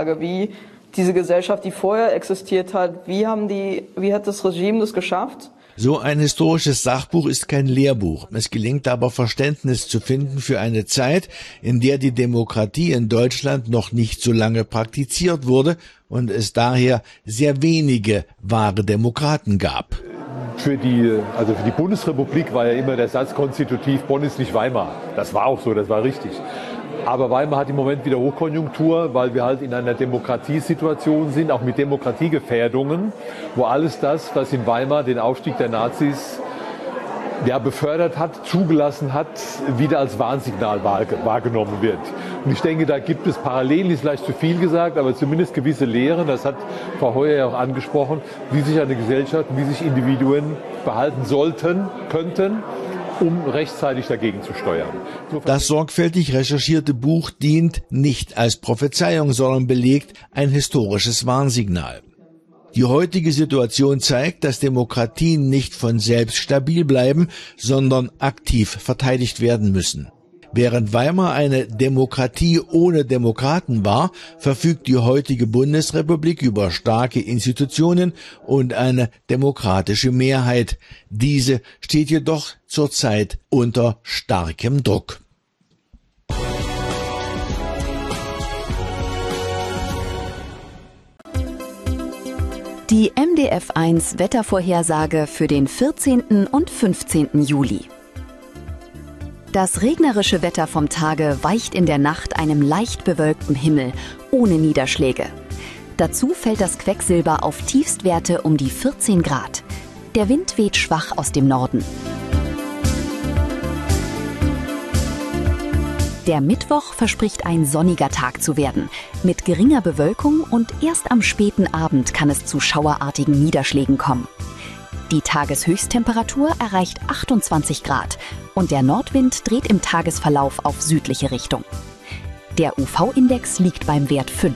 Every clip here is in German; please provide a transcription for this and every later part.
Frage, wie diese Gesellschaft, die vorher existiert hat, wie hat das Regime das geschafft? So ein historisches Sachbuch ist kein Lehrbuch. Es gelingt aber, Verständnis zu finden für eine Zeit, in der die Demokratie in Deutschland noch nicht so lange praktiziert wurde und es daher sehr wenige wahre Demokraten gab. Für die Bundesrepublik war ja immer der Satz konstitutiv, Bonn ist nicht Weimar. Das war auch so, das war richtig. Aber Weimar hat im Moment wieder Hochkonjunktur, weil wir halt in einer Demokratiesituation sind, auch mit Demokratiegefährdungen, wo alles das, was in Weimar den Aufstieg der Nazis befördert hat, zugelassen hat, wieder als Warnsignal wahrgenommen wird. Und ich denke, da gibt es Parallelen, ist vielleicht zu viel gesagt, aber zumindest gewisse Lehren, das hat Frau Heuer ja auch angesprochen, wie sich eine Gesellschaft, wie sich Individuen verhalten sollten, könnten, um rechtzeitig dagegen zu steuern. Das sorgfältig recherchierte Buch dient nicht als Prophezeiung, sondern belegt ein historisches Warnsignal. Die heutige Situation zeigt, dass Demokratien nicht von selbst stabil bleiben, sondern aktiv verteidigt werden müssen. Während Weimar eine Demokratie ohne Demokraten war, verfügt die heutige Bundesrepublik über starke Institutionen und eine demokratische Mehrheit. Diese steht jedoch zurzeit unter starkem Druck. Die MDF1 Wettervorhersage für den 14. und 15. Juli. Das regnerische Wetter vom Tage weicht in der Nacht einem leicht bewölkten Himmel, ohne Niederschläge. Dazu fällt das Quecksilber auf Tiefstwerte um die 14 Grad. Der Wind weht schwach aus dem Norden. Der Mittwoch verspricht ein sonniger Tag zu werden, mit geringer Bewölkung und erst am späten Abend kann es zu schauerartigen Niederschlägen kommen. Die Tageshöchsttemperatur erreicht 28 Grad und der Nordwind dreht im Tagesverlauf auf südliche Richtung. Der UV-Index liegt beim Wert 5.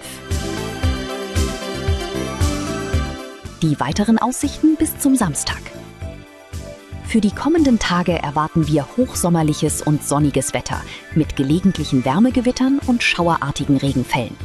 Die weiteren Aussichten bis zum Samstag. Für die kommenden Tage erwarten wir hochsommerliches und sonniges Wetter mit gelegentlichen Wärmegewittern und schauerartigen Regenfällen.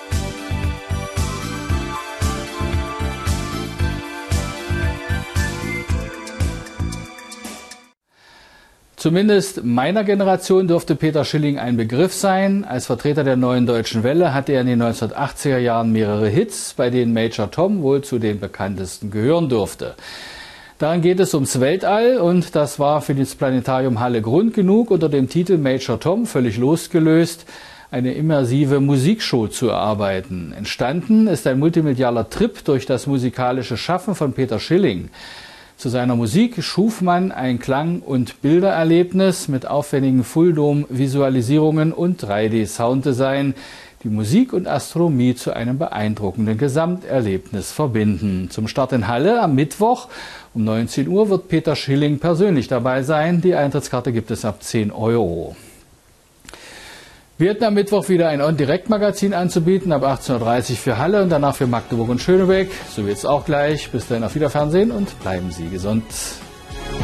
Zumindest meiner Generation dürfte Peter Schilling ein Begriff sein. Als Vertreter der Neuen Deutschen Welle hatte er in den 1980er Jahren mehrere Hits, bei denen Major Tom wohl zu den bekanntesten gehören dürfte. Darin geht es ums Weltall und das war für das Planetarium Halle Grund genug, unter dem Titel Major Tom, völlig losgelöst, eine immersive Musikshow zu erarbeiten. Entstanden ist ein multimedialer Trip durch das musikalische Schaffen von Peter Schilling. Zu seiner Musik schuf man ein Klang- und Bildererlebnis mit aufwendigen Fulldom-Visualisierungen und 3D-Sounddesign, die Musik und Astronomie zu einem beeindruckenden Gesamterlebnis verbinden. Zum Start in Halle am Mittwoch um 19 Uhr wird Peter Schilling persönlich dabei sein. Die Eintrittskarte gibt es ab 10 €. Wir hatten am Mittwoch wieder ein On-Direct-Magazin anzubieten, ab 18:30 Uhr für Halle und danach für Magdeburg und Schönebeck. So wird es auch gleich. Bis dahin auf Wiederfernsehen und bleiben Sie gesund.